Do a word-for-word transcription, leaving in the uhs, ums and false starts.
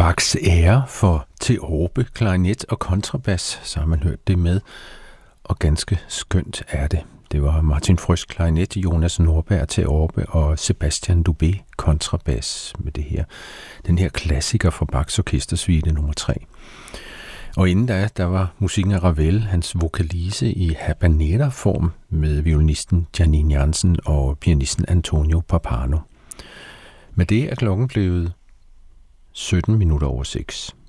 Bachs ære for theorbe, klarinet og kontrabas, så har man hørt det med, og ganske skønt er det. Det var Martin Frøst klarinet, Jonas Norberg theorbe og Sebastian Dubé kontrabas med det her. Den her klassiker fra Bachs orkestersuite nummer tre. Og inden da, der var musikken af Ravel, hans vokalise i habanera-form med violinisten Janine Jansen og pianisten Antonio Pappano. Med det er klokken blevet sytten minutter over seks.